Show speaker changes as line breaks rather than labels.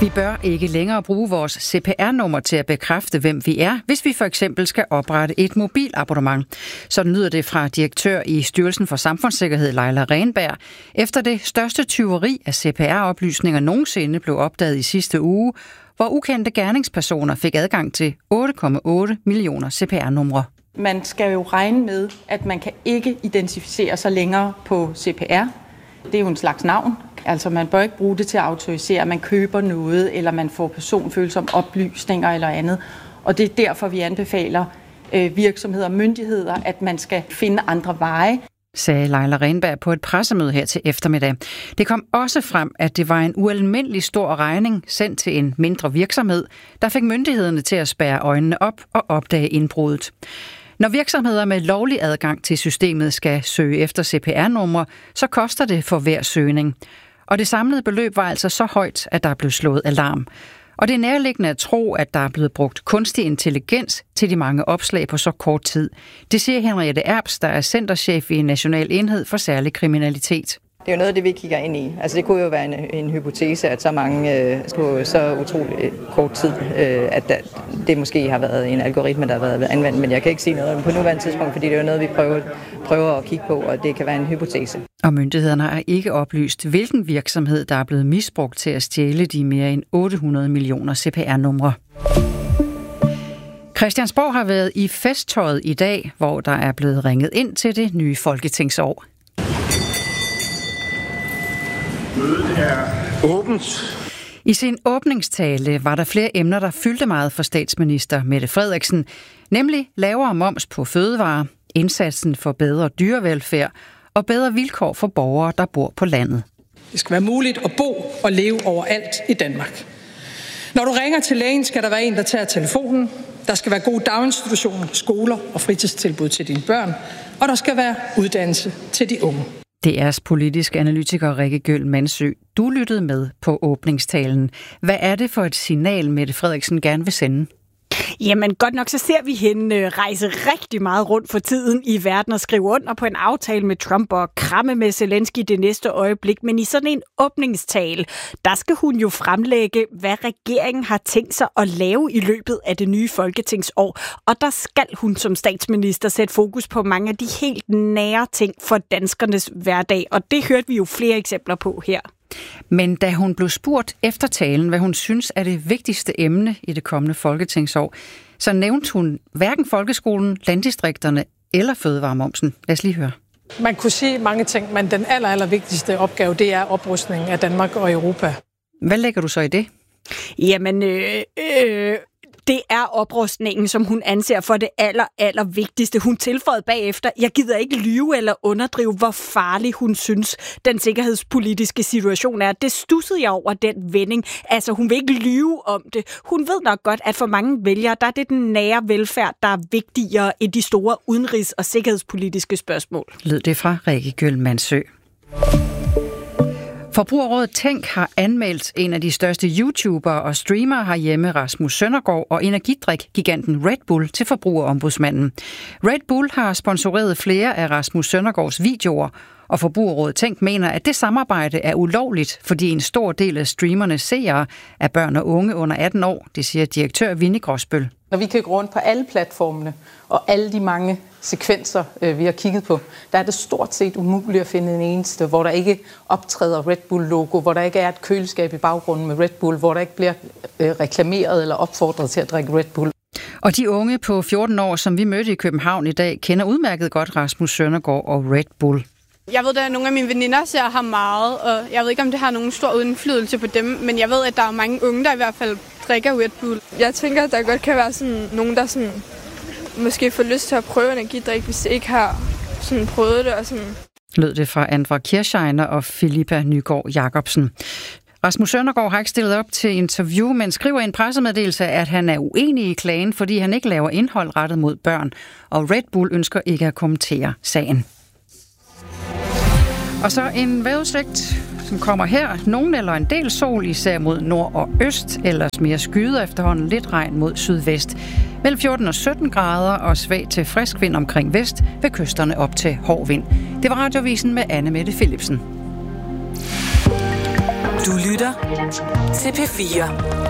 Vi bør ikke længere bruge vores CPR-nummer til at bekræfte, hvem vi er, hvis vi for eksempel skal oprette et mobilabonnement. Sådan lyder det fra direktør i Styrelsen for Samfundssikkerhed, Laila Renberg, efter det største tyveri af CPR-oplysninger nogensinde blev opdaget i sidste uge, hvor ukendte gerningspersoner fik adgang til 8,8 millioner CPR-numre.
Man skal jo regne med, at man kan ikke identificere sig længere på CPR. Det er jo en slags navn. Altså man bør ikke bruge det til at autorisere, at man køber noget, eller man får personfølsomme oplysninger eller andet. Og det er derfor, vi anbefaler virksomheder og myndigheder, at man skal finde andre veje.
Sagde Laila Renberg på et pressemøde her til eftermiddag. Det kom også frem, at det var en ualmindelig stor regning sendt til en mindre virksomhed, der fik myndighederne til at spærre øjnene op og opdage indbruddet. Når virksomheder med lovlig adgang til systemet skal søge efter CPR-numre, så koster det for hver søgning. Og det samlede beløb var altså så højt, at der blev slået alarm. Og det er nærliggende at tro, at der er blevet brugt kunstig intelligens til de mange opslag på så kort tid. Det siger Henriette Erbs, der er centerchef i National Enhed for Særlig Kriminalitet.
Det er jo noget af det, vi kigger ind i. Altså det kunne jo være en hypotese, at så mange på så utrolig kort tid, at det måske har været en algoritme, der har været anvendt, men jeg kan ikke sige noget på nuværende tidspunkt, fordi det er jo noget, vi prøver at kigge på, og det kan være en hypotese. Og
myndighederne har ikke oplyst, hvilken virksomhed, der er blevet misbrugt til at stjæle de mere end 800 millioner CPR-numre. Christiansborg har været i festtøjet i dag, hvor der er blevet ringet ind til det nye folketingsår.
Mødet er åbent.
I sin åbningstale var der flere emner, der fyldte meget for statsminister Mette Frederiksen, nemlig lavere moms på fødevarer, indsatsen for bedre dyrevelfærd og bedre vilkår for borgere, der bor på landet.
Det skal være muligt at bo og leve overalt i Danmark. Når du ringer til lægen, skal der være en, der tager telefonen. Der skal være gode daginstitutioner, skoler og fritidstilbud til dine børn, og der skal være uddannelse til de unge.
DR's politiske analytiker Rikke Gjøl Mandsø, du lyttede med på åbningstalen. Hvad er det for et signal, Mette Frederiksen gerne vil sende?
Jamen godt nok, så ser vi hende rejse rigtig meget rundt for tiden i verden og skrive under på en aftale med Trump og kramme med Zelensky det næste øjeblik. Men i sådan en åbningstale, der skal hun jo fremlægge, hvad regeringen har tænkt sig at lave i løbet af det nye folketingsår. Og der skal hun som statsminister sætte fokus på mange af de helt nære ting for danskernes hverdag. Og det hørte vi jo flere eksempler på her.
Men da hun blev spurgt efter talen, hvad hun synes er det vigtigste emne i det kommende folketingsår, så nævnte hun hverken folkeskolen, landdistrikterne eller fødevaremomsen. Lad os lige høre.
Man kunne sige mange ting, men den aller vigtigste opgave, det er oprustningen af Danmark og Europa.
Hvad lægger du så i det?
Jamen, det er oprustningen, som hun anser for det aller vigtigste. Hun tilføjede bagefter, jeg gider ikke lyve eller underdrive, hvor farlig hun synes, den sikkerhedspolitiske situation er. Det stussede jeg over, den vending. Altså, hun vil ikke lyve om det. Hun ved nok godt, at for mange vælgere, der er det den nære velfærd, der er vigtigere end de store udenrigs- og sikkerhedspolitiske spørgsmål.
Lød det fra Rikke Gjøl Mandsø. Forbrugerrådet Tænk har anmeldt en af de største YouTubere og streamere herhjemme, Rasmus Søndergaard, og energidrik-giganten Red Bull til Forbrugerombudsmanden. Red Bull har sponsoreret flere af Rasmus Søndergaards videoer, og Forbrugerrådet Tænk mener, at det samarbejde er ulovligt, fordi en stor del af streamernes seere er børn og unge under 18 år, det siger direktør Vinnie Gråsbøl.
Når vi kigger rundt på alle platformene og alle de mange sekvenser, vi har kigget på, der er det stort set umuligt at finde en eneste, hvor der ikke optræder Red Bull-logo, hvor der ikke er et køleskab i baggrunden med Red Bull, hvor der ikke bliver reklameret eller opfordret til at drikke Red Bull.
Og de unge på 14 år, som vi mødte i København i dag, kender udmærket godt Rasmus Søndergaard og Red Bull.
Jeg ved, at nogle af mine veninder ser ham meget, og jeg ved ikke, om det har nogen stor indflydelse på dem, men jeg ved, at der er mange unge, der i hvert fald drikker Red Bull. Jeg tænker, at der godt kan være sådan nogen, der sådan, måske får lyst til at prøve energidrik, hvis de ikke har sådan prøvet det. Og sådan.
Lød det fra Andra Kirchheiner og Filippa Nygaard Jacobsen. Rasmus Søndergaard har ikke stillet op til interview, men skriver i en pressemeddelelse, at han er uenig i klagen, fordi han ikke laver indhold rettet mod børn, og Red Bull ønsker ikke at kommentere sagen. Og så en vejrudsigt, som kommer her. Nogen eller en del sol, især mod nord og øst, ellers mere skyder efterhånden lidt regn mod sydvest. Mellem 14 og 17 grader og svag til frisk vind omkring vest, ved kysterne op til hård vind. Det var Radiovisen med Anne Mette Philipsen.
Du lytter til P4.